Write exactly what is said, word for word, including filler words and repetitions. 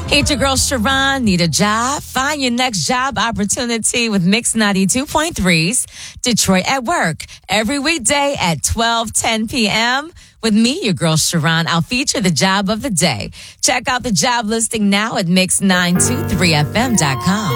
Hey, it's your girl Sharon. Need a job? Find your next job opportunity with Mix ninety-two point three's Detroit at Work. Every weekday at twelve ten p.m. With me, your girl Sharon, I'll feature the job of the day. Check out the job listing now at mix nine two three f m dot com.